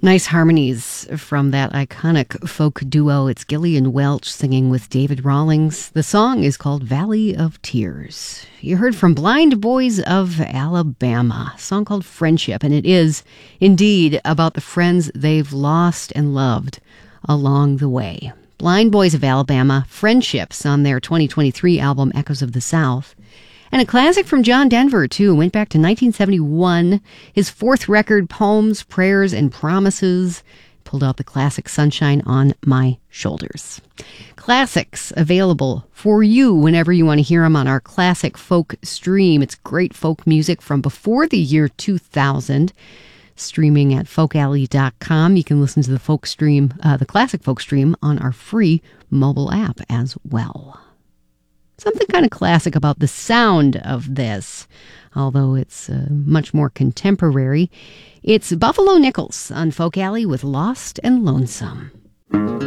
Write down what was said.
Nice harmonies from that iconic folk duo. It's Gillian Welch singing with David Rawlings. The song is called Valley of Tears. You heard from Blind Boys of Alabama, a song called Friendship, and it is indeed about the friends they've lost and loved along the way. Blind Boys of Alabama, Friendships on their 2023 album Echoes of the South. And a classic from John Denver, too. Went back to 1971. His fourth record, Poems, Prayers, and Promises. Pulled out the classic Sunshine on My Shoulders. Classics available for you whenever you want to hear them on our Classic Folk Stream. It's great folk music from before the year 2000. Streaming at folkalley.com. You can listen to the folk stream, the Classic Folk Stream, on our free mobile app as well. Something kind of classic about the sound of this, although it's much more contemporary. It's Buffalo Nichols on Folk Alley with Lost and Lonesome.